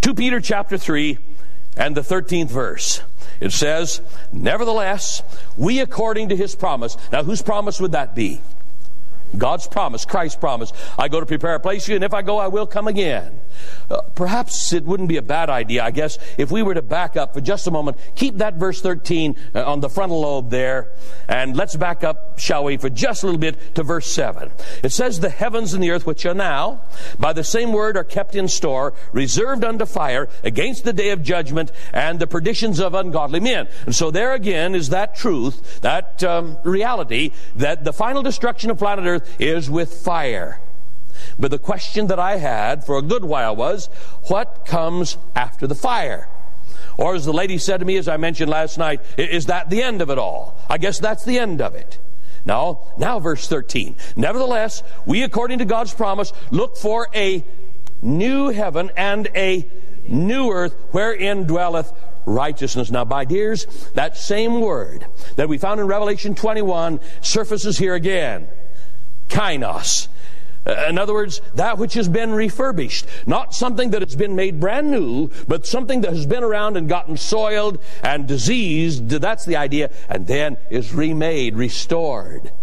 2 Peter chapter 3 and the 13th verse. It says, nevertheless, we according to his promise. Now, whose promise would that be? God's promise, Christ's promise. I go to prepare a place for you, and if I go, I will come again. Perhaps it wouldn't be a bad idea, I guess, if we were to back up for just a moment. Keep that verse 13 on the frontal lobe there, and let's back up, shall we, for just a little bit to verse 7. It says, the heavens and the earth, which are now, by the same word are kept in store, reserved unto fire, against the day of judgment and the perditions of ungodly men. And so there again is that truth, that reality, that the final destruction of planet earth is with fire. But the question that I had for a good while was, what comes after the fire? Or as the lady said to me, as I mentioned last night, is that the end of it all? I guess that's the end of it. Now verse 13. Nevertheless, we according to God's promise look for a new heaven and a new earth wherein dwelleth righteousness. Now, my dears, that same word that we found in Revelation 21 surfaces here again. Kainos. In other words, that which has been refurbished. Not something that has been made brand new, but something that has been around and gotten soiled and diseased. That's the idea. And then is remade, restored.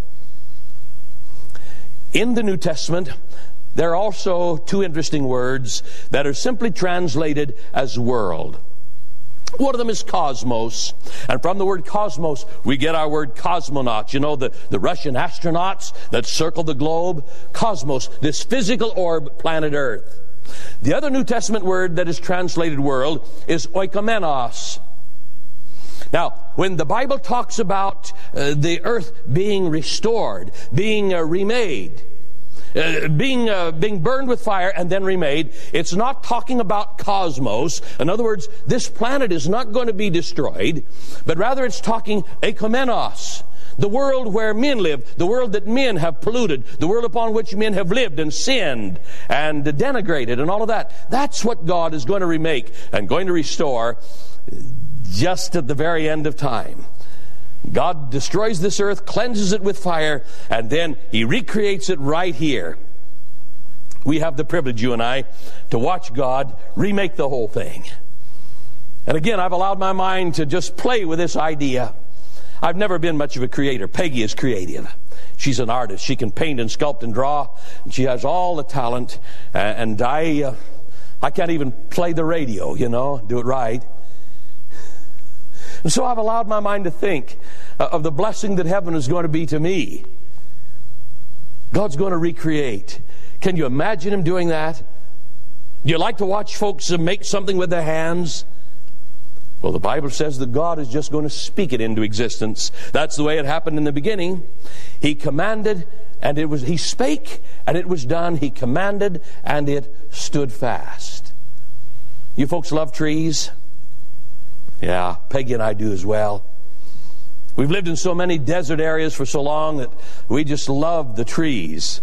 In the New Testament, there are also two interesting words that are simply translated as world. One of them is cosmos. And from the word cosmos, we get our word cosmonauts. You know, the Russian astronauts that circle the globe. Cosmos, this physical orb, planet Earth. The other New Testament word that is translated world is oikomenos. Now, when the Bible talks about the earth being restored, being remade, being burned with fire and then remade, it's not talking about cosmos. In other words, this planet is not going to be destroyed, but rather it's talking oikomenos, the world where men live, the world that men have polluted, the world upon which men have lived and sinned and denigrated and all of that. That's what God is going to remake and going to restore just at the very end of time. God destroys this earth, cleanses it with fire, and then He recreates it right here. We have the privilege, you and I, to watch God remake the whole thing. And again, I've allowed my mind to just play with this idea. I've never been much of a creator. Peggy is creative. She's an artist. She can paint and sculpt and draw. And she has all the talent. And I can't even play the radio, do it right. And so I've allowed my mind to think of the blessing that heaven is going to be to me. God's going to recreate. Can you imagine Him doing that? Do you like to watch folks make something with their hands? Well, the Bible says that God is just going to speak it into existence. That's the way it happened in the beginning. He commanded, and He spake, and it was done. He commanded, and it stood fast. You folks love trees? Yeah, Peggy and I do as well. We've lived in so many desert areas for so long that we just love the trees.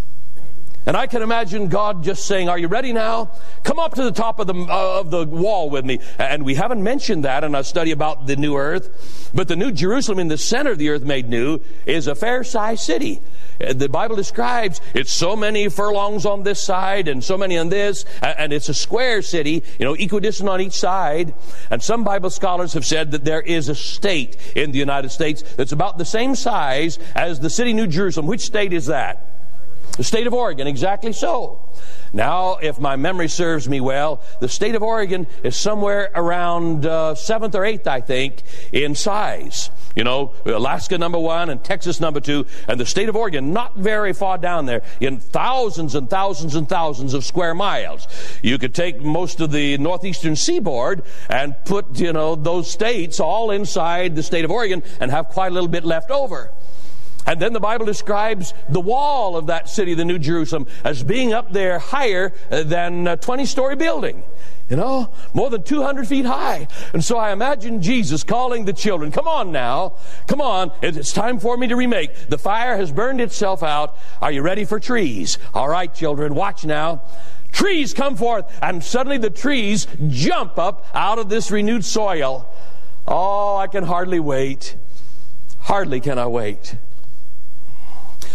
And I can imagine God just saying, are you ready now? Come up to the top of the wall with me. And we haven't mentioned that in our study about the new earth. But the new Jerusalem in the center of the earth made new is a fair-sized city. The Bible describes it's so many furlongs on this side and so many on this, and it's a square city, equidistant on each side. And some Bible scholars have said that there is a state in the United States that's about the same size as the city New Jerusalem. Which state is that? The state of Oregon, exactly so. Now, if my memory serves me well, the state of Oregon is somewhere around 7th or 8th, I think, in size. Alaska number 1 and Texas number 2, and the state of Oregon not very far down there in thousands and thousands and thousands of square miles. You could take most of the northeastern seaboard and put, those states all inside the state of Oregon and have quite a little bit left over. And then the Bible describes the wall of that city, the New Jerusalem, as being up there higher than a 20-story building. More than 200 feet high. And so I imagine Jesus calling the children, come on now, come on, it's time for me to remake. The fire has burned itself out. Are you ready for trees? All right, children, watch now. Trees come forth. And suddenly the trees jump up out of this renewed soil. Oh, I can hardly wait. Hardly can I wait.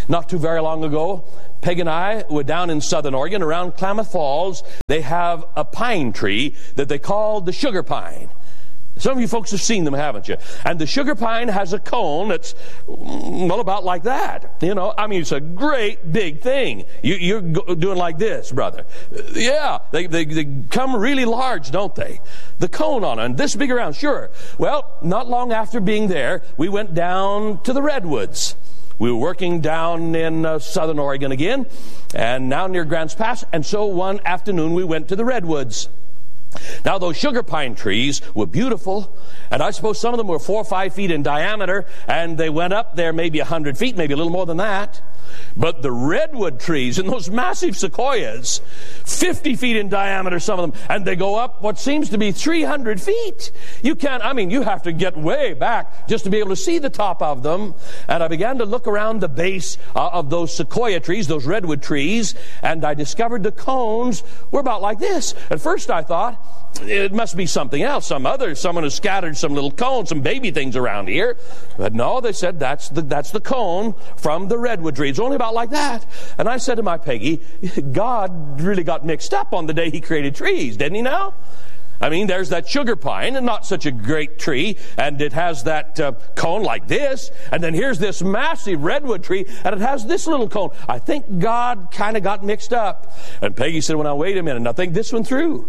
Not too very long ago, Peg and I were down in Southern Oregon around Klamath Falls. They have a pine tree that they call the sugar pine. Some of you folks have seen them, haven't you? And the sugar pine has a cone that's, well, about like that. You know, I mean, it's a great big thing. You're doing like this, brother. Yeah, they come really large, don't they? The cone on it, and this big around, sure. Well, not long after being there, we went down to the Redwoods. We were working down in Southern Oregon again, and now near Grants Pass, and so one afternoon we went to the Redwoods. Now, those sugar pine trees were beautiful, and I suppose some of them were 4 or 5 feet in diameter, and they went up there maybe 100 feet, maybe a little more than that. But the redwood trees and those massive sequoias, 50 feet in diameter, some of them, and they go up what seems to be 300 feet. You have to get way back just to be able to see the top of them. And I began to look around the base of those sequoia trees, those redwood trees, and I discovered the cones were about like this. At first I thought, it must be something else. Someone has scattered some little cones, some baby things around here. But no, they said that's the cone from the redwood tree. It's only about like that. And I said to my Peggy, God really got mixed up on the day He created trees, didn't He now? I mean, there's that sugar pine, and not such a great tree, and it has that cone like this, and then here's this massive redwood tree, and it has this little cone. I think God kind of got mixed up. And Peggy said, well, now, wait a minute, now think this one through.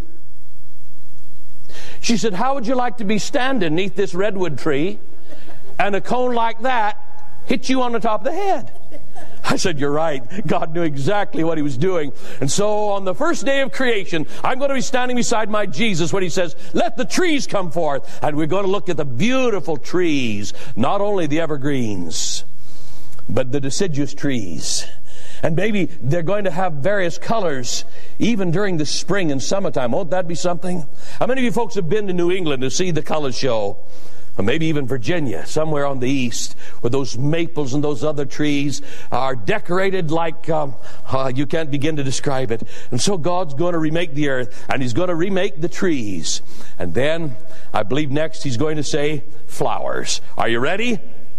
She said, how would you like to be standing beneath this redwood tree and a cone like that hit you on the top of the head? I said, you're right. God knew exactly what He was doing. And so on the first day of creation, I'm going to be standing beside my Jesus when He says, let the trees come forth. And we're going to look at the beautiful trees, not only the evergreens, but the deciduous trees. And maybe they're going to have various colors even during the spring and summertime. Won't that be something? How many of you folks have been to New England to see the color show? Or maybe even Virginia, somewhere on the east, where those maples and those other trees are decorated like you can't begin to describe it. And so God's going to remake the earth, and He's going to remake the trees. And then, I believe next He's going to say flowers. Are you ready?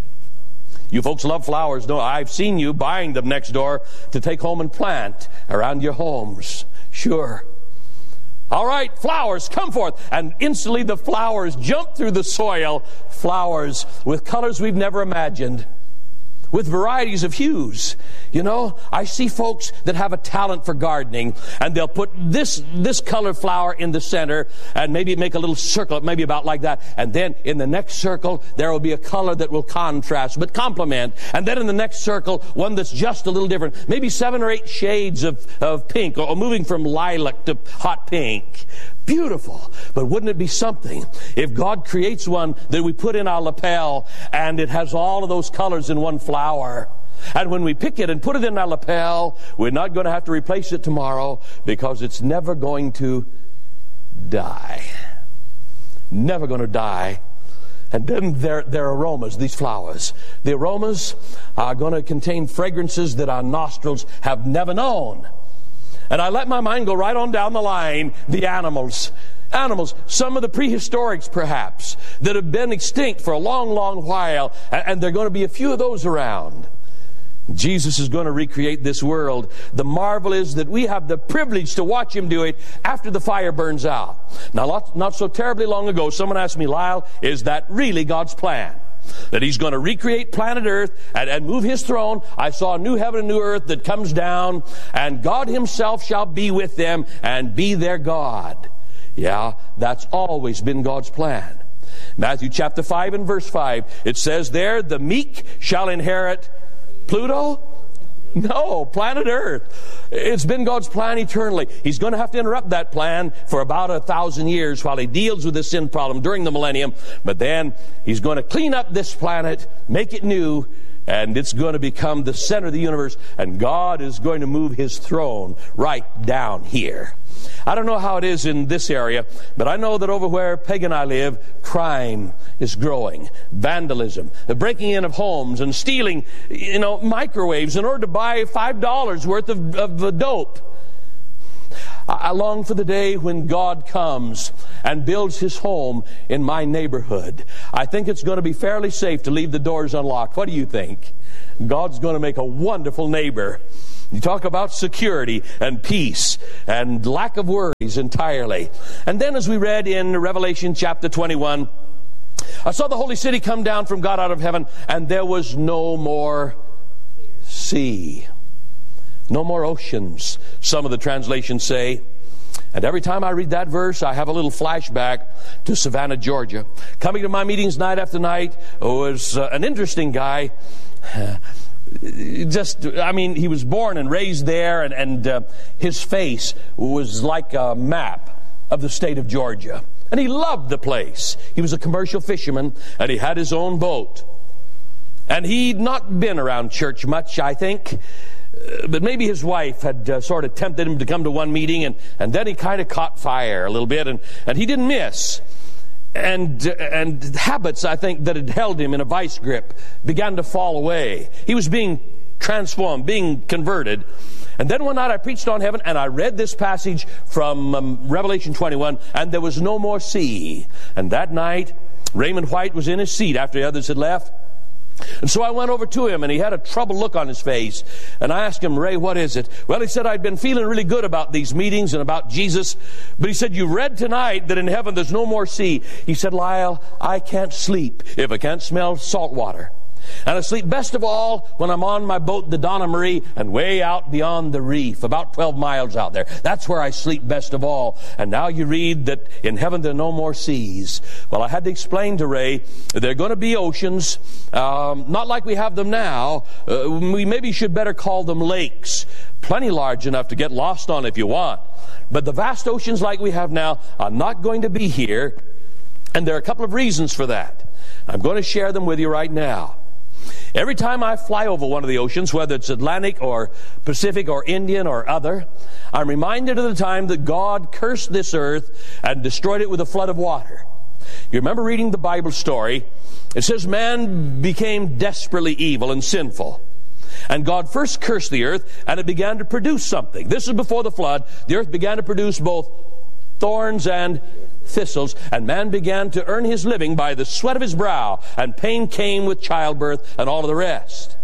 You folks love flowers. No, I've seen you buying them next door to take home and plant around your homes. Sure. All right, flowers, come forth. And instantly the flowers jump through the soil. Flowers with colors we've never imagined, with varieties of hues. You know, I see folks that have a talent for gardening, and they'll put this colored flower in the center and maybe make a little circle, maybe about like that. And then in the next circle, there will be a color that will contrast, but complement. And then in the next circle, one that's just a little different. Maybe 7 or 8 shades of pink, or moving from lilac to hot pink. Beautiful. But wouldn't it be something if God creates one that we put in our lapel and it has all of those colors in one flower? And when we pick it and put it in our lapel, we're not going to have to replace it tomorrow, because it's never going to die. Never going to die. And then their aromas, these flowers, the aromas are going to contain fragrances that our nostrils have never known. And I let my mind go right on down the line. The animals, some of the prehistorics perhaps, that have been extinct for a long, long while, and there are going to be a few of those around. Jesus is going to recreate this world. The marvel is that we have the privilege to watch Him do it after the fire burns out. Now, not so terribly long ago, someone asked me, Lyle, is that really God's plan? That He's going to recreate planet Earth and move His throne. I saw a new heaven and new earth that comes down, and God Himself shall be with them and be their God. Yeah, that's always been God's plan. Matthew chapter 5 and verse 5, it says there, the meek shall inherit Pluto? No, planet Earth. It's been God's plan eternally. He's going to have to interrupt that plan for about 1,000 years while He deals with the sin problem during the millennium. But then He's going to clean up this planet, make it new, and it's going to become the center of the universe. And God is going to move His throne right down here. I don't know how it is in this area, but I know that over where Peg and I live, crime is growing. Vandalism, the breaking in of homes and stealing, microwaves in order to buy $5 worth of dope. I long for the day when God comes and builds His home in my neighborhood. I think it's going to be fairly safe to leave the doors unlocked. What do you think? God's going to make a wonderful neighbor. You talk about security and peace and lack of worries entirely. And then as we read in Revelation chapter 21, I saw the holy city come down from God out of heaven, and there was no more sea. No more oceans, some of the translations say. And every time I read that verse, I have a little flashback to Savannah, Georgia. Coming to my meetings night after night was an interesting guy. He was born and raised there, and his face was like a map of the state of Georgia. And he loved the place. He was a commercial fisherman, and he had his own boat. And he'd not been around church much, I think. But maybe his wife had sort of tempted him to come to one meeting, and then he kind of caught fire a little bit, and he didn't miss. And habits, I think, that had held him in a vice grip began to fall away. He was being transformed, being converted. And then one night I preached on heaven, and I read this passage from Revelation 21, and there was no more sea. And that night, Raymond White was in his seat after the others had left. And so I went over to him, and he had a troubled look on his face. And I asked him, Ray, what is it? Well, he said, I'd been feeling really good about these meetings and about Jesus. But he said, you read tonight that in heaven there's no more sea. He said, Lyle, I can't sleep if I can't smell salt water. And I sleep best of all when I'm on my boat, the Donna Marie, and way out beyond the reef, about 12 miles out there. That's where I sleep best of all. And now you read that in heaven there are no more seas. Well, I had to explain to Ray that there are going to be oceans, not like we have them now. We maybe should better call them lakes. Plenty large enough to get lost on if you want. But the vast oceans like we have now are not going to be here. And there are a couple of reasons for that. I'm going to share them with you right now. Every time I fly over one of the oceans, whether it's Atlantic or Pacific or Indian or other, I'm reminded of the time that God cursed this earth and destroyed it with a flood of water. You remember reading the Bible story. It says man became desperately evil and sinful. And God first cursed the earth, and it began to produce something. This is before the flood. The earth began to produce both thorns and thistles, and man began to earn his living by the sweat of his brow, and pain came with childbirth and all of the rest.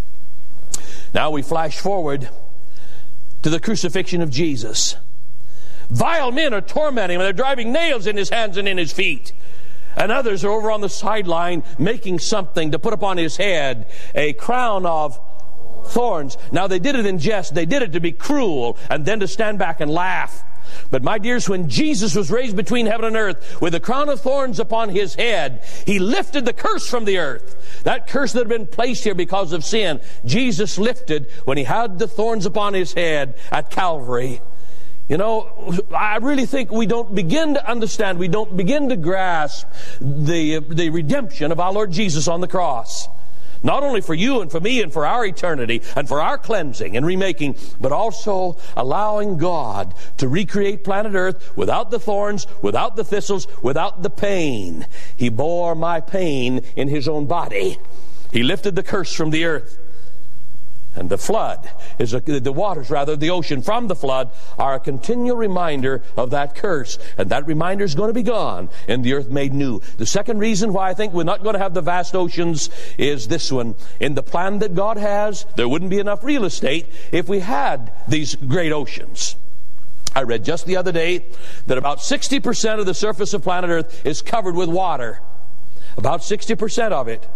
Now we flash forward to the crucifixion of Jesus. Vile men are tormenting him, and they're driving nails in his hands and in his feet. And others are over on the sideline making something to put upon his head, a crown of thorns. Now they did it in jest. They did it to be cruel, and then to stand back and laugh. But my dears, when Jesus was raised between heaven and earth with a crown of thorns upon his head, he lifted the curse from the earth. That curse that had been placed here because of sin, Jesus lifted when he had the thorns upon his head at Calvary. You know, I really think we don't begin to understand, we don't begin to grasp the redemption of our Lord Jesus on the cross. Not only for you and for me and for our eternity and for our cleansing and remaking, but also allowing God to recreate planet Earth without the thorns, without the thistles, without the pain. He bore my pain in his own body. He lifted the curse from the earth. And the flood, the waters, the ocean from the flood are a continual reminder of that curse. And that reminder is going to be gone and the earth made new. The second reason why I think we're not going to have the vast oceans is this one. In the plan that God has, there wouldn't be enough real estate if we had these great oceans. I read just the other day that about 60% of the surface of planet Earth is covered with water. About 60% of it.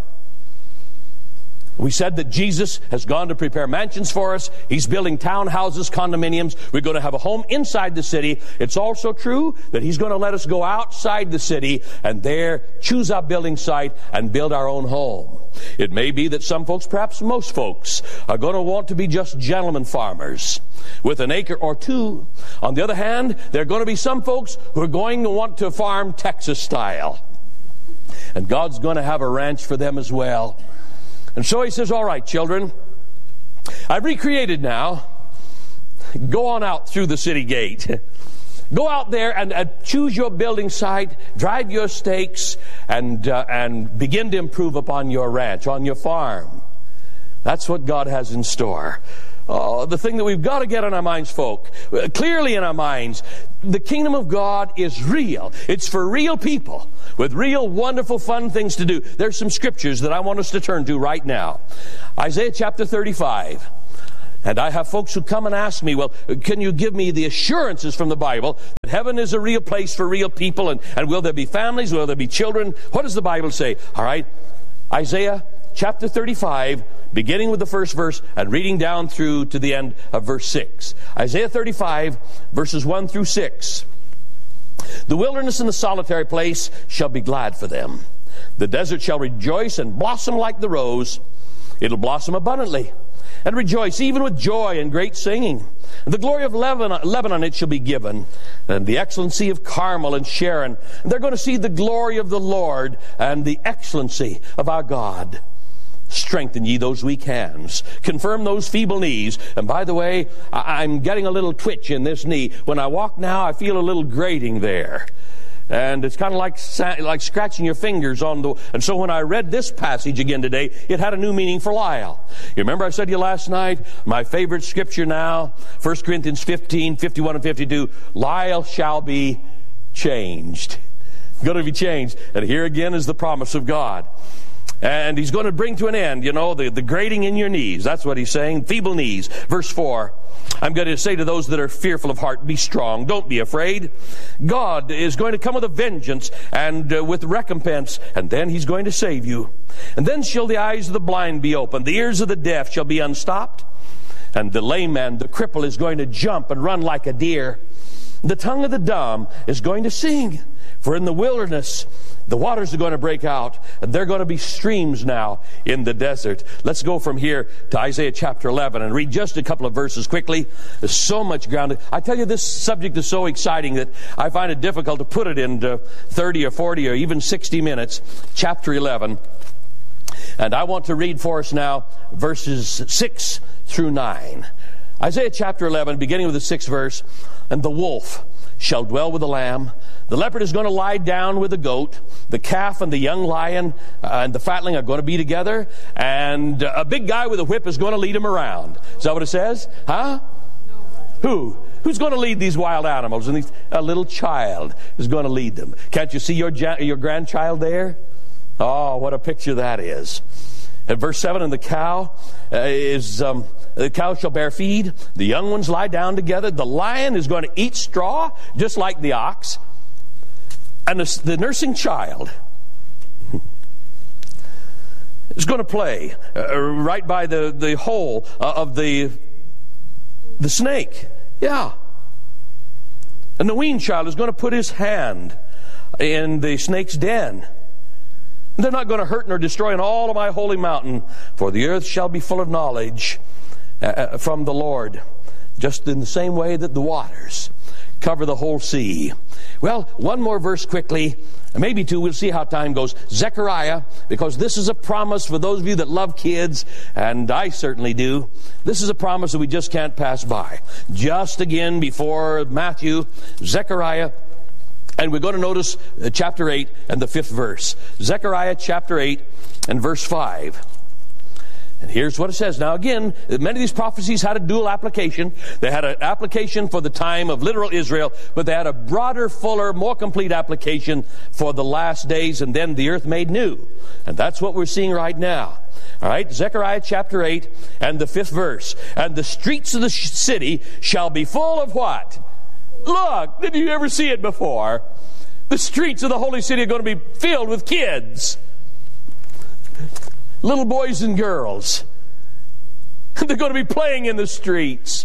We said that Jesus has gone to prepare mansions for us. He's building townhouses, condominiums. We're going to have a home inside the city. It's also true that he's going to let us go outside the city and there choose our building site and build our own home. It may be that some folks, perhaps most folks, are going to want to be just gentlemen farmers with an acre or two. On the other hand, there are going to be some folks who are going to want to farm Texas style. And God's going to have a ranch for them as well. And so he says, all right, children, I've recreated now. Go on out through the city gate. Go out there and choose your building site, drive your stakes, and begin to improve upon your ranch, on your farm. That's what God has in store. the thing that we've got to get in our minds, folk, clearly in our minds, the kingdom of God is real. It's for real people with real, wonderful, fun things to do. There's some scriptures that I want us to turn to right now. Isaiah chapter 35. And I have folks who come and ask me, well, can you give me the assurances from the Bible that heaven is a real place for real people, and will there be families, will there be children? What does the Bible say? All right, Isaiah chapter 35, beginning with the first verse and reading down through to the end of verse 6. Isaiah 35, verses 1 through 6. The wilderness and the solitary place shall be glad for them. The desert shall rejoice and blossom like the rose. It'll blossom abundantly and rejoice even with joy and great singing. The glory of Lebanon it shall be given, and the excellency of Carmel and Sharon. And they're going to see the glory of the Lord and the excellency of our God. Strengthen ye those weak hands. Confirm those feeble knees. And by the way, I'm getting a little twitch in this knee. When I walk now, I feel a little grating there. And it's kind of like scratching your fingers on the... And so when I read this passage again today, it had a new meaning for Lyle. You remember I said to you last night, my favorite scripture now, 1 Corinthians 15, 51 and 52, Lyle shall be changed. Going to be changed. And here again is the promise of God. And he's going to bring to an end, the grating in your knees. That's what he's saying. Feeble knees. Verse 4. I'm going to say to those that are fearful of heart, be strong. Don't be afraid. God is going to come with a vengeance and with recompense. And then he's going to save you. And then shall the eyes of the blind be opened. The ears of the deaf shall be unstopped. And the lame man, the cripple, is going to jump and run like a deer. The tongue of the dumb is going to sing. For in the wilderness, the waters are going to break out, and they're going to be streams now in the desert. Let's go from here to Isaiah chapter 11 and read just a couple of verses quickly. There's so much ground. I tell you, this subject is so exciting that I find it difficult to put it into 30 or 40 or even 60 minutes. Chapter 11. And I want to read for us now verses 6 through 9. Isaiah chapter 11, beginning with the 6th verse. And the wolf shall dwell with the lamb. The leopard is going to lie down with the goat. The calf and the young lion and the fatling are going to be together. And a big guy with a whip is going to lead them around. Is that what it says? Huh? No. Who's going to lead these wild animals? And a little child is going to lead them. Can't you see your grandchild there? Oh, what a picture that is. At verse 7, and the cow the cow shall bear feed. The young ones lie down together. The lion is going to eat straw, just like the ox. And the nursing child is going to play right by the hole of the snake. Yeah. And the weaned child is going to put his hand in the snake's den. They're not going to hurt nor destroy in all of my holy mountain, for the earth shall be full of knowledge from the Lord, just in the same way that the waters cover the whole sea. Well, one more verse quickly, maybe two. We'll see how time goes. Zechariah, because this is a promise for those of you that love kids, and I certainly do. This is a promise that we just can't pass by. Just again before Matthew, Zechariah. And we're going to notice chapter 8 and the 5th verse. Zechariah chapter 8 and verse 5. And here's what it says. Now again, many of these prophecies had a dual application. They had an application for the time of literal Israel, but they had a broader, fuller, more complete application for the last days, and then the earth made new. And that's what we're seeing right now. All right, Zechariah chapter 8 and the 5th verse. And the streets of the city shall be full of what? Look, did you ever see it before? The streets of the holy city are going to be filled with kids. Little boys and girls. They're going to be playing in the streets.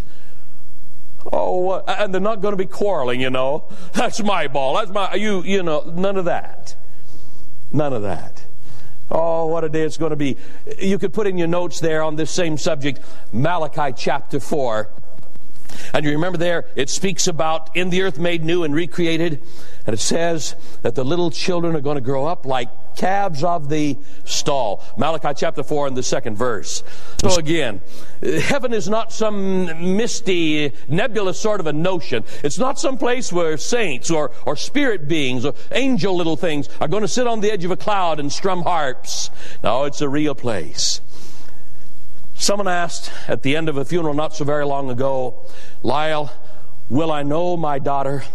Oh, and they're not going to be quarreling, That's my ball. That's my, none of that. None of that. Oh, what a day it's going to be. You could put in your notes there on this same subject, Malachi chapter 4. And you remember there, it speaks about in the earth made new and recreated. And it says that the little children are going to grow up like calves of the stall. Malachi chapter 4 and the 2nd verse. So again, heaven is not some misty, nebulous sort of a notion. It's not some place where saints or spirit beings or angel little things are going to sit on the edge of a cloud and strum harps. No, it's a real place. Someone asked at the end of a funeral not so very long ago, Lyle, will I know my daughter?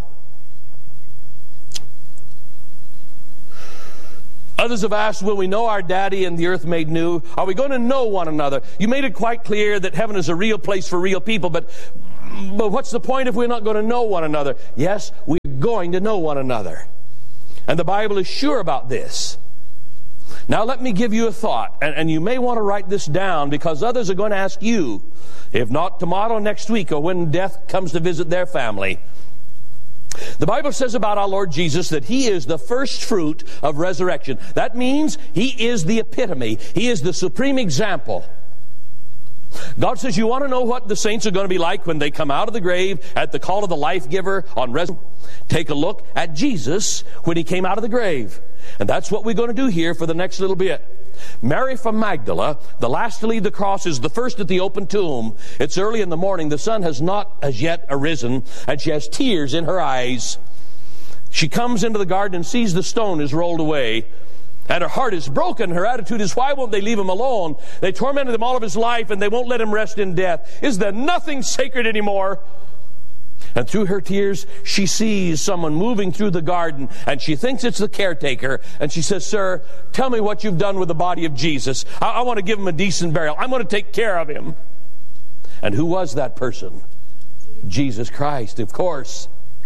Others have asked, will we know our daddy and the earth made new? Are we going to know one another? You made it quite clear that heaven is a real place for real people, but what's the point if we're not going to know one another? Yes, we're going to know one another. And the Bible is sure about this. Now let me give you a thought, and you may want to write this down because others are going to ask you, if not tomorrow, next week, or when death comes to visit their family. The Bible says about our Lord Jesus that He is the first fruit of resurrection. That means He is the epitome. He is the supreme example. God says, you want to know what the saints are going to be like when they come out of the grave at the call of the life giver on resurrection? Take a look at Jesus when He came out of the grave. And that's what we're going to do here for the next little bit. Mary from Magdala, the last to leave the cross, is the first at the open tomb. It's early in the morning. The sun has not as yet arisen, and she has tears in her eyes. She comes into the garden and sees the stone is rolled away. And her heart is broken. Her attitude is, why won't they leave him alone? They tormented him all of his life, and they won't let him rest in death. Is there nothing sacred anymore? And through her tears, she sees someone moving through the garden, and she thinks it's the caretaker. And she says, sir, tell me what you've done with the body of Jesus. I want to give him a decent burial. I'm going to take care of him. And who was that person? Jesus Christ, of course.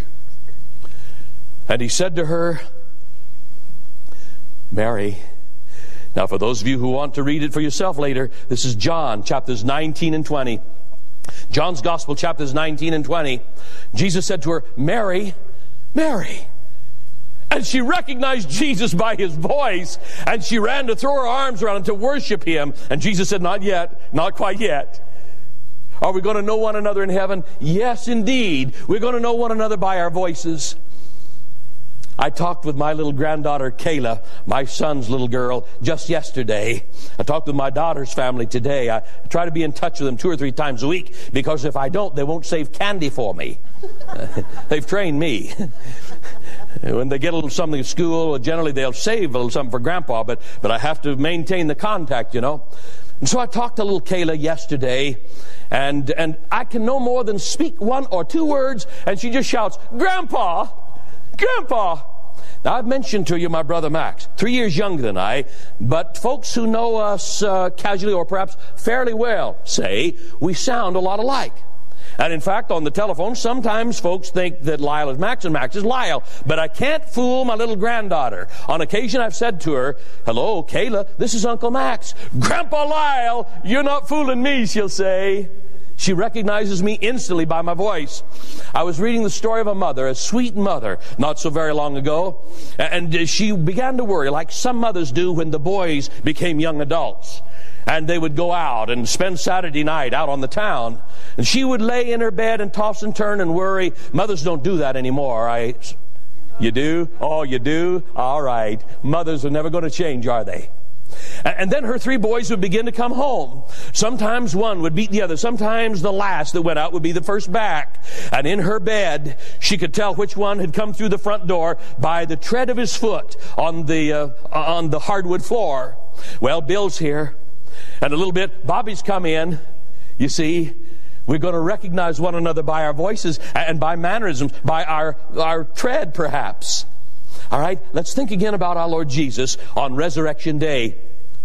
And he said to her, Mary. Now, for those of you who want to read it for yourself later, this is John, chapters 19 and 20. John's Gospel, chapters 19 and 20. Jesus said to her, Mary, Mary. And she recognized Jesus by His voice, and she ran to throw her arms around Him to worship Him. And Jesus said, not yet, not quite yet. Are we going to know one another in heaven? Yes, indeed. We're going to know one another by our voices. I talked with my little granddaughter, Kayla, my son's little girl, just yesterday. I talked with my daughter's family today. I try to be in touch with them 2 or 3 times a week, because if I don't, they won't save candy for me. They've trained me. When they get a little something at school, generally they'll save a little something for Grandpa, but I have to maintain the contact, you know. And so I talked to little Kayla yesterday, and I can no more than speak 1 or 2 words, and she just shouts, Grandpa! Grandpa! Now, I've mentioned to you my brother Max, 3 years younger than I, but folks who know us casually or perhaps fairly well say we sound a lot alike. And in fact, on the telephone, sometimes folks think that Lyle is Max and Max is Lyle. But I can't fool my little granddaughter. On occasion, I've said to her, hello, Kayla, this is Uncle Max. Grandpa Lyle, you're not fooling me, she'll say. She recognizes me instantly by my voice. I was reading the story of a mother, a sweet mother, not so very long ago, and she began to worry, like some mothers do when the boys became young adults. And they would go out and spend Saturday night out on the town. And she would lay in her bed and toss and turn and worry. Mothers don't do that anymore. You do? Oh, you do? All right. Mothers are never going to change, are they? And then her 3 boys would begin to come home. Sometimes one would beat the other. Sometimes the last that went out would be the first back. And in her bed, she could tell which one had come through the front door by the tread of his foot on the hardwood floor. Well, Bill's here. And a little bit, Bobby's come in. You see, we're going to recognize one another by our voices and by mannerisms, by our tread, perhaps. All right, let's think again about our Lord Jesus on Resurrection Day.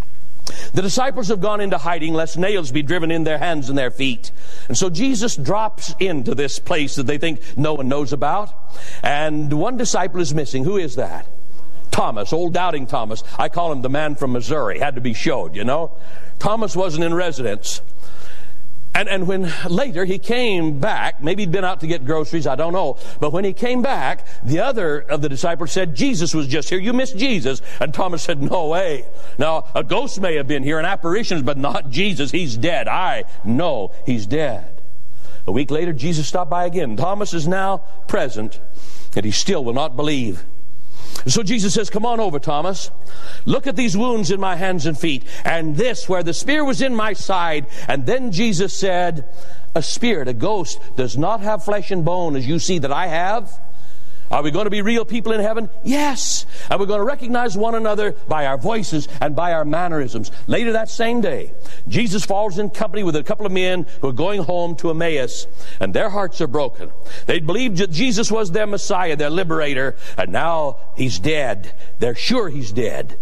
The disciples have gone into hiding lest nails be driven in their hands and their feet. And so Jesus drops into this place that they think no one knows about. And one disciple is missing. Who is that? Thomas, old doubting Thomas. I call him the man from Missouri. Had to be showed, you know. Thomas wasn't in residence. And when later he came back, maybe he'd been out to get groceries, I don't know. But when he came back, the other of the disciples said, Jesus was just here. You missed Jesus. And Thomas said, no way. Now, a ghost may have been here, an apparition, but not Jesus. He's dead. I know he's dead. A week later, Jesus stopped by again. Thomas is now present, and he still will not believe. So Jesus says, come on over, Thomas. Look at these wounds in my hands and feet, and this where the spear was in my side. And then Jesus said, a spirit, a ghost, does not have flesh and bone as you see that I have. Are we going to be real people in heaven? Yes. And we're going to recognize one another by our voices and by our mannerisms. Later that same day, Jesus falls in company with a couple of men who are going home to Emmaus, and their hearts are broken. They believed that Jesus was their Messiah, their liberator, and now he's dead. They're sure he's dead.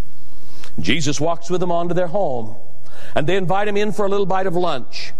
Jesus walks with them onto their home, and they invite him in for a little bite of lunch.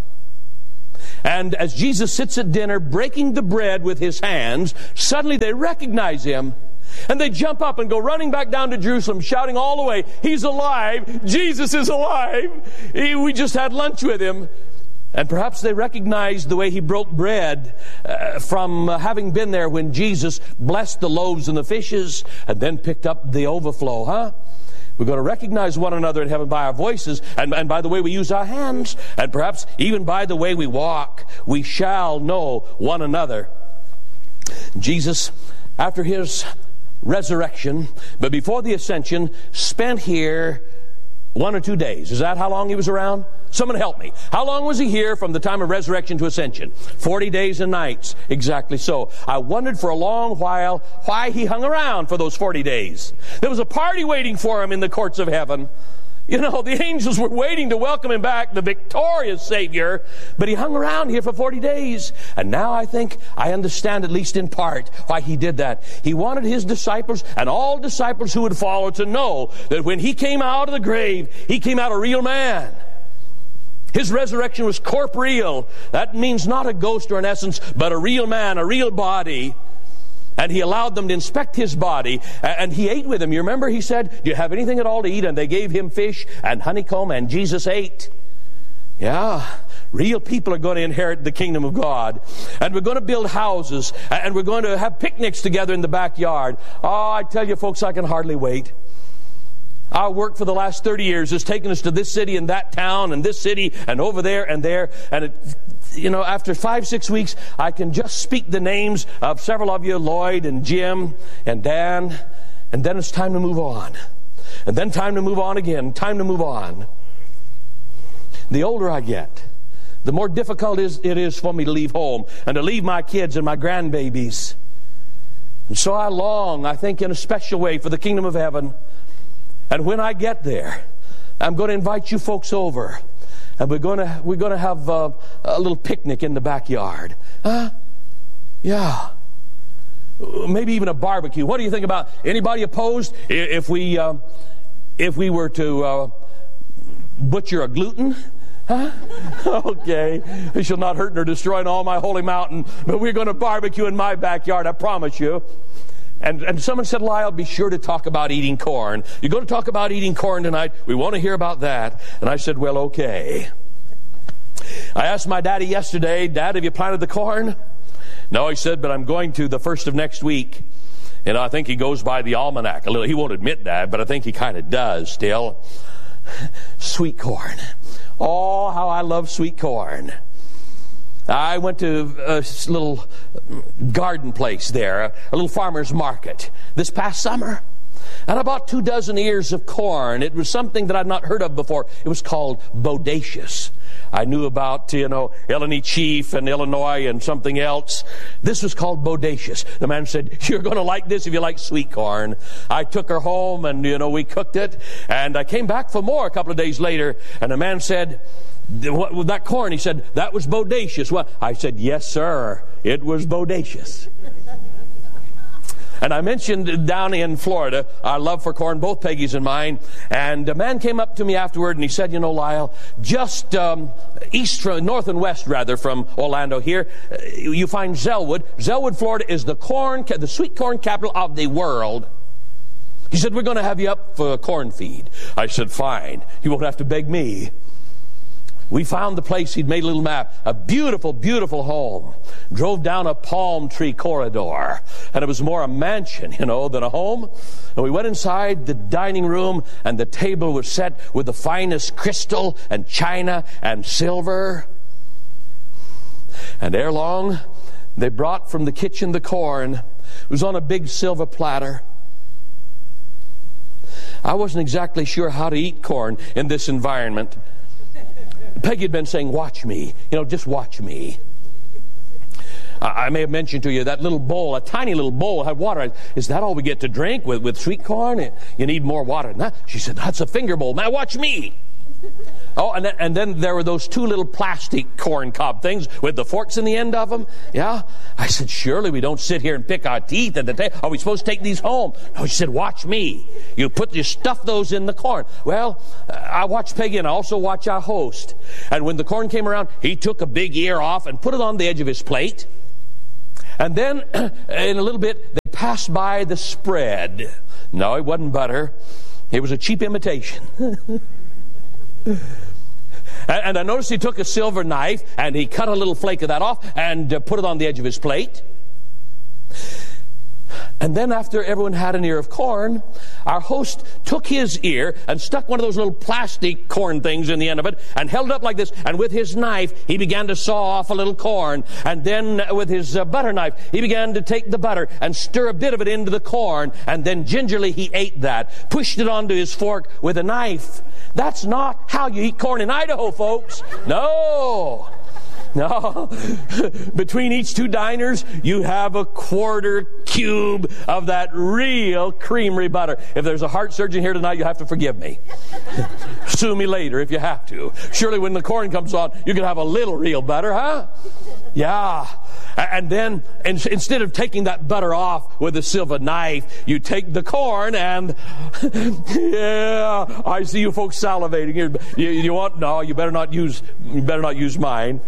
And as Jesus sits at dinner, breaking the bread with his hands, suddenly they recognize him. And they jump up and go running back down to Jerusalem, shouting all the way, "He's alive! Jesus is alive! We just had lunch with him." And perhaps they recognized the way he broke bread from having been there when Jesus blessed the loaves and the fishes and then picked up the overflow, huh? We're going to recognize one another in heaven by our voices and by the way we use our hands, and perhaps even by the way we walk. We shall know one another. Jesus, after his resurrection, but before the ascension, spent here 1 or 2 days. Is that how long he was around? Someone help me. How long was he here from the time of resurrection to ascension? 40 days and nights. Exactly so. I wondered for a long while why he hung around for those 40 days. There was a party waiting for him in the courts of heaven. You know, the angels were waiting to welcome him back, the victorious Savior, but he hung around here for 40 days. And now I think I understand, at least in part, why he did that. He wanted his disciples and all disciples who would follow to know that when he came out of the grave, he came out a real man. His resurrection was corporeal. That means not a ghost or an essence, but a real man, a real body. And he allowed them to inspect his body, and he ate with them. You remember he said, "Do you have anything at all to eat?" And they gave him fish and honeycomb, and Jesus ate. Yeah, real people are going to inherit the kingdom of God. And we're going to build houses, and we're going to have picnics together in the backyard. Oh, I tell you folks, I can hardly wait. Our work for the last 30 years has taken us to this city and that town and this city and over there and there. And after 5-6 weeks, I can just speak the names of several of you, Lloyd and Jim and Dan. And then it's time to move on. And then time to move on again. Time to move on. The older I get, the more difficult it is for me to leave home and to leave my kids and my grandbabies. And so I long, I think, in a special way for the kingdom of heaven. And when I get there, I'm going to invite you folks over, and we're going to have a little picnic in the backyard. Huh? Yeah. Maybe even a barbecue. What do you think about? Anybody opposed if we were to butcher a gluten? Huh? Okay. It shall not hurt nor destroy in all my holy mountain, but we're going to barbecue in my backyard, I promise you. And someone said, "Lyle, be sure to talk about eating corn. You're going to talk about eating corn tonight. We want to hear about that." And I said, "Well, okay." I asked my daddy yesterday, "Dad, have you planted the corn?" "No," he said, "but I'm going to the first of next week." And I think he goes by the almanac a little. He won't admit that, but I think he kind of does still. Sweet corn. Oh, how I love sweet corn. I went to a little garden place there, a little farmer's market this past summer. And I bought 24 ears of corn. It was something that I'd not heard of before. It was called bodacious. I knew about, Illinois Chief and Illinois and something else. This was called bodacious. The man said, "You're going to like this if you like sweet corn." I took her home and, we cooked it. And I came back for more a couple of days later. And the man said, "What with that corn?" He said, "That was bodacious." Well, I said, "Yes, sir, it was bodacious." And I mentioned down in Florida, our love for corn, both Peggy's and mine. And a man came up to me afterward and he said, "Lyle, just north and west from Orlando here, you find Zellwood. Zellwood, Florida is the sweet corn capital of the world." He said, "We're going to have you up for a corn feed." I said, "Fine. You won't have to beg me." We found the place. He'd made a little map. A beautiful, beautiful home. Drove down a palm tree corridor. And it was more a mansion, than a home. And we went inside the dining room, and the table was set with the finest crystal and china and silver. And ere long, they brought from the kitchen the corn. It was on a big silver platter. I wasn't exactly sure how to eat corn in this environment. Peggy had been saying, "Watch me. Just watch me." I may have mentioned to you that little bowl, a tiny little bowl had water. Is that all we get to drink with sweet corn? You need more water than that. She said, that's a finger bowl. Now watch me. Oh, and then there were those two little plastic corn cob things with the forks in the end of them. Yeah? I said, surely we don't sit here and pick our teeth at the table. Are we supposed to take these home? No, she said, watch me. You stuff those in the corn. Well, I watched Peggy and I also watched our host. And when the corn came around, he took a big ear off and put it on the edge of his plate. And then, in a little bit, they passed by the spread. No, it wasn't butter. It was a cheap imitation. And I noticed he took a silver knife and he cut a little flake of that off and put it on the edge of his plate. And then after everyone had an ear of corn, our host took his ear and stuck one of those little plastic corn things in the end of it and held it up like this. And with his knife, he began to saw off a little corn. And then with his butter knife, he began to take the butter and stir a bit of it into the corn. And then gingerly he ate that, pushed it onto his fork with a knife. That's not how you eat corn in Idaho, folks. No. Between each two diners, you have a quarter cube of that real creamery butter. If there's a heart surgeon here tonight, you'll have to forgive me. Sue me later if you have to. Surely when the corn comes on, you can have a little real butter, huh? Yeah. And then, instead of taking that butter off with a silver knife, you take the corn and, yeah, I see you folks salivating. You want? No, you better not use mine.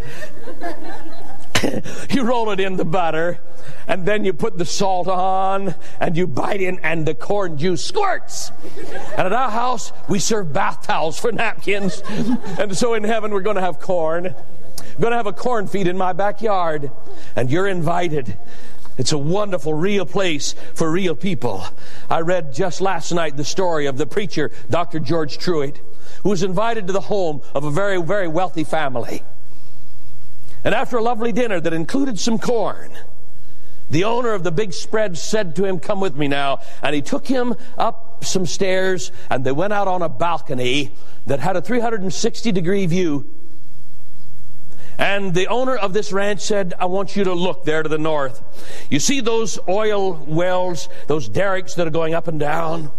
You roll it in the butter, and then you put the salt on, and you bite in, and the corn juice squirts. And at our house, we serve bath towels for napkins. And so in heaven, we're going to have corn. I'm going to have a corn feed in my backyard, and you're invited. It's a wonderful, real place for real people. I read just last night the story of the preacher, Dr. George Truitt, who was invited to the home of a very, very wealthy family. And after a lovely dinner that included some corn, the owner of the big spread said to him, come with me now. And he took him up some stairs, and they went out on a balcony that had a 360-degree view. And the owner of this ranch said, I want you to look there to the north. You see those oil wells, those derricks that are going up and down?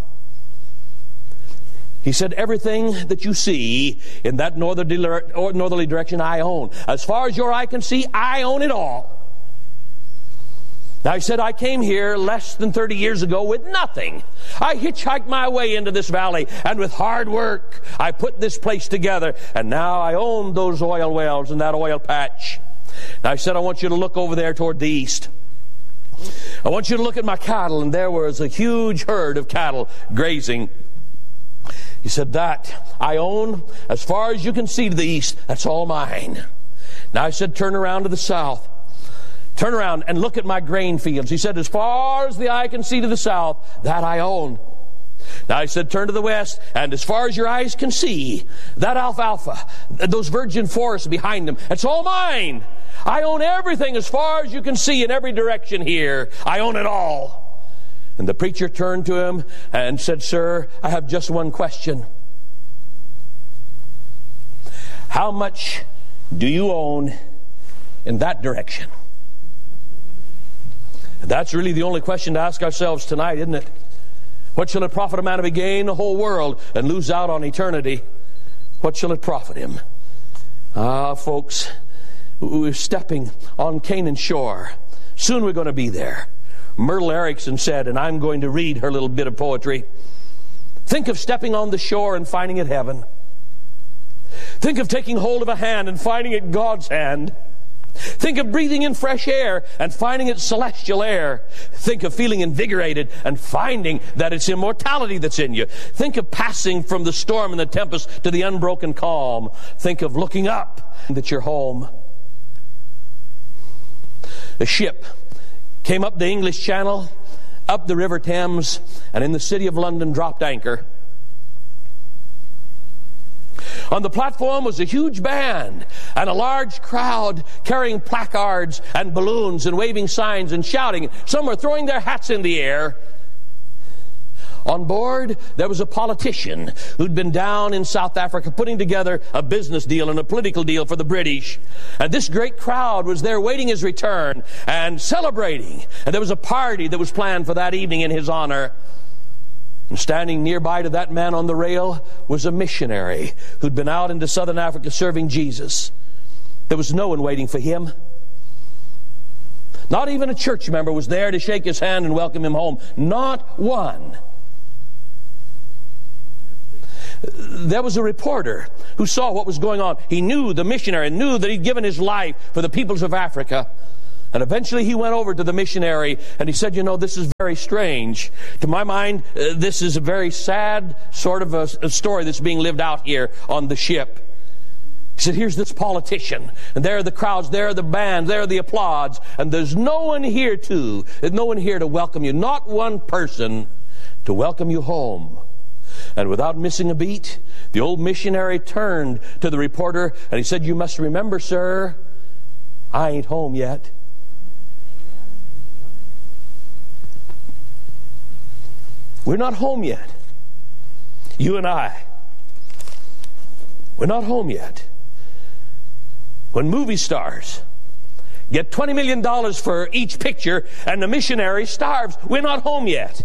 He said, everything that you see in that northerly direction I own. As far as your eye can see, I own it all. Now he said, I came here less than 30 years ago with nothing. I hitchhiked my way into this valley, and with hard work, I put this place together, and now I own those oil wells and that oil patch. Now he said, I want you to look over there toward the east. I want you to look at my cattle, and there was a huge herd of cattle grazing. He said, that I own as far as you can see to the east. That's all mine. Now I said, turn around to the south. Turn around and look at my grain fields. He said, as far as the eye can see to the south, that I own. Now I said, turn to the west, and as far as your eyes can see, that alfalfa, those virgin forests behind them, it's all mine. I own everything as far as you can see in every direction here. I own it all. And the preacher turned to him and said, sir, I have just one question. How much do you own in that direction? That's really the only question to ask ourselves tonight, isn't it? What shall it profit a man if he gain the whole world and lose out on eternity? What shall it profit him? Folks, we're stepping on Canaan shore. Soon we're going to be there. Myrtle Erickson said, and I'm going to read her little bit of poetry, think of stepping on the shore and finding it heaven. Think of taking hold of a hand and finding it God's hand. Think of breathing in fresh air and finding it celestial air. Think of feeling invigorated and finding that it's immortality that's in you. Think of passing from the storm and the tempest to the unbroken calm. Think of looking up and that you're home. A ship came up the English Channel, up the River Thames, and in the city of London dropped anchor. On the platform was a huge band and a large crowd carrying placards and balloons and waving signs and shouting. Some were throwing their hats in the air. On board, there was a politician who'd been down in South Africa putting together a business deal and a political deal for the British. And this great crowd was there waiting his return and celebrating. And there was a party that was planned for that evening in his honor. And standing nearby to that man on the rail was a missionary who'd been out into Southern Africa serving Jesus. There was no one waiting for him. Not even a church member was there to shake his hand and welcome him home. Not one. There was a reporter who saw what was going on. He knew the missionary, knew that he'd given his life for the peoples of Africa. And eventually he went over to the missionary and he said, this is very strange. To my mind, this is a very sad sort of a story that's being lived out here on the ship. He said, here's this politician, and there are the crowds, there are the bands, there are the applause, and there's no one here to welcome you, not one person to welcome you home. And without missing a beat, the old missionary turned to the reporter and he said, you must remember, sir, I ain't home yet. We're not home yet. You and I. We're not home yet. When movie stars get $20 million for each picture and the missionary starves, we're not home yet.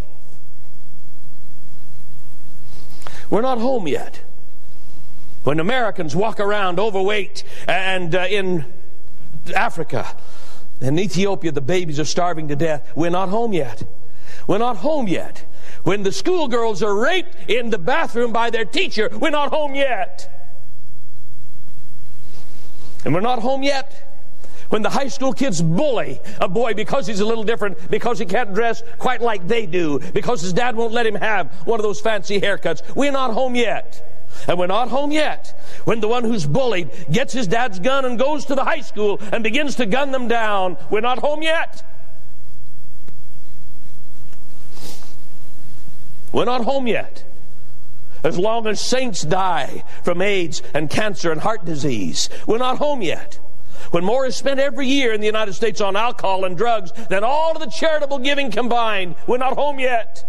We're not home yet. When Americans walk around overweight and in Africa, in Ethiopia, the babies are starving to death, we're not home yet. We're not home yet. When the schoolgirls are raped in the bathroom by their teacher, we're not home yet. And we're not home yet when the high school kids bully a boy because he's a little different, because he can't dress quite like they do, because his dad won't let him have one of those fancy haircuts. We're not home yet. And we're not home yet when the one who's bullied gets his dad's gun and goes to the high school and begins to gun them down. We're not home yet. We're not home yet. As long as saints die from AIDS and cancer and heart disease, we're not home yet. When more is spent every year in the United States on alcohol and drugs than all of the charitable giving combined, we're not home yet.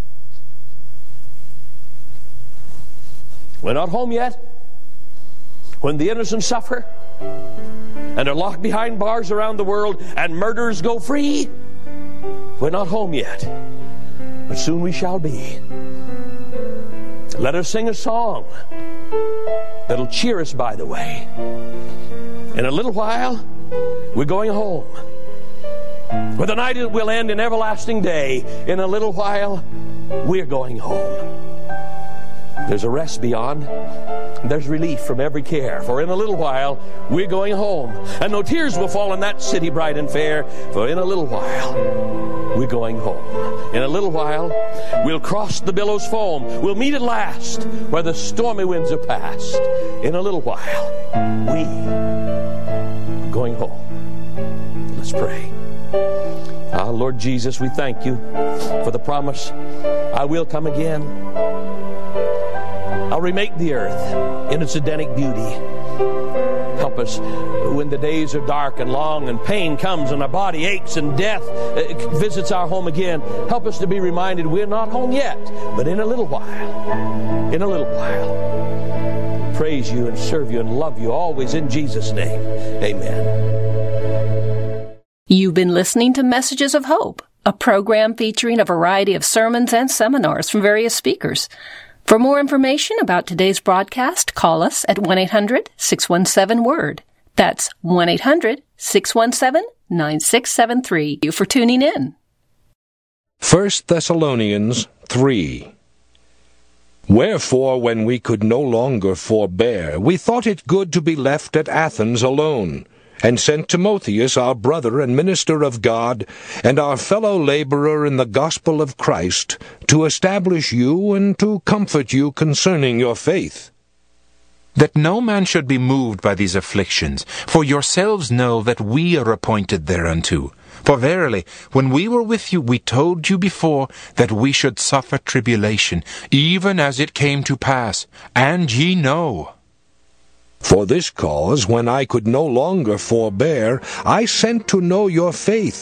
We're not home yet. When the innocent suffer and are locked behind bars around the world and murderers go free, we're not home yet. But soon we shall be. Let us sing a song that'll cheer us by the way. In a little while, we're going home. Where the night will end in everlasting day. In a little while, we're going home. There's a rest beyond. There's relief from every care. For in a little while, we're going home. And no tears will fall in that city bright and fair. For in a little while, we're going home. In a little while, we'll cross the billows' foam. We'll meet at last where the stormy winds are past. In a little while, we are going home. Let's pray. Lord Jesus, we thank you for the promise, I will come again. I'll remake the earth in its Edenic beauty. Help us when the days are dark and long and pain comes and our body aches and death visits our home again. Help us to be reminded we're not home yet, but in a little while, praise you and serve you and love you always in Jesus' name. Amen. You've been listening to Messages of Hope, a program featuring a variety of sermons and seminars from various speakers. For more information about today's broadcast, call us at 1-800-617-WORD. That's 1-800-617-9673. Thank you for tuning in. 1 Thessalonians 3. Wherefore, when we could no longer forbear, we thought it good to be left at Athens alone, and sent Timotheus, our brother and minister of God, and our fellow laborer in the gospel of Christ, to establish you and to comfort you concerning your faith. That no man should be moved by these afflictions, for yourselves know that we are appointed thereunto. For verily, when we were with you, we told you before that we should suffer tribulation, even as it came to pass, and ye know. For this cause, when I could no longer forbear, I sent to know your faith,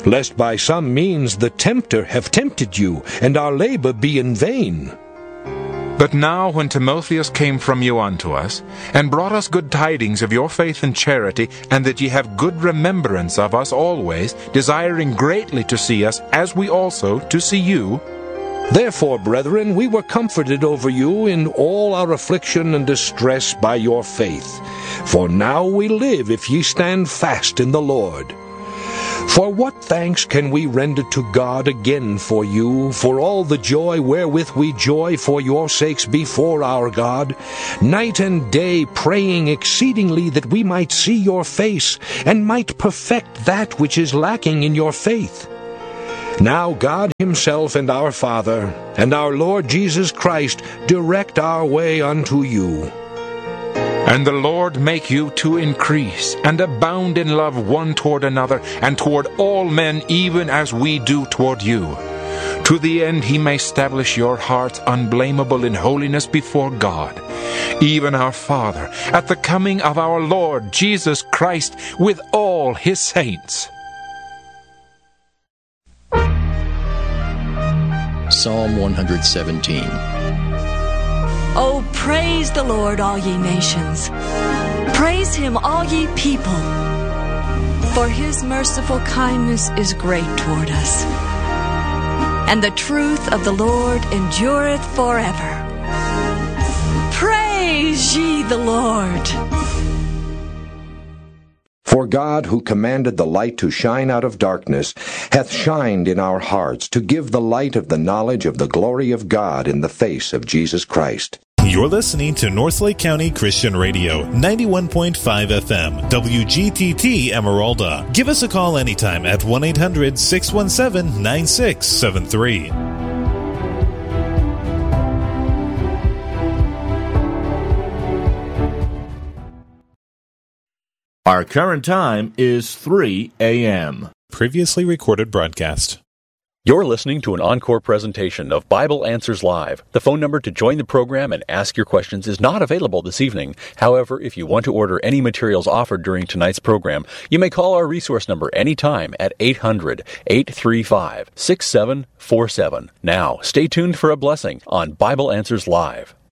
lest by some means the tempter have tempted you, and our labor be in vain. But now when Timotheus came from you unto us, and brought us good tidings of your faith and charity, and that ye have good remembrance of us always, desiring greatly to see us, as we also to see you, therefore, brethren, we were comforted over you in all our affliction and distress by your faith. For now we live, if ye stand fast in the Lord. For what thanks can we render to God again for you, for all the joy wherewith we joy for your sakes before our God, night and day praying exceedingly that we might see your face, and might perfect that which is lacking in your faith? Now God himself and our Father, and our Lord Jesus Christ, direct our way unto you. And the Lord make you to increase, and abound in love one toward another, and toward all men, even as we do toward you, to the end he may establish your hearts unblameable in holiness before God, even our Father, at the coming of our Lord Jesus Christ with all his saints. Psalm 117. Oh, praise the Lord, all ye nations. Praise him, all ye people. For his merciful kindness is great toward us, and the truth of the Lord endureth forever. Praise ye the Lord. For God, who commanded the light to shine out of darkness, hath shined in our hearts to give the light of the knowledge of the glory of God in the face of Jesus Christ. You're listening to Northlake County Christian Radio, 91.5 FM, WGTT Emeralda. Give us a call anytime at 1-800-617-9673. Our current time is 3 a.m. Previously recorded broadcast. You're listening to an encore presentation of Bible Answers Live. The phone number to join the program and ask your questions is not available this evening. However, if you want to order any materials offered during tonight's program, you may call our resource number anytime at 800-835-6747. Now, stay tuned for a blessing on Bible Answers Live.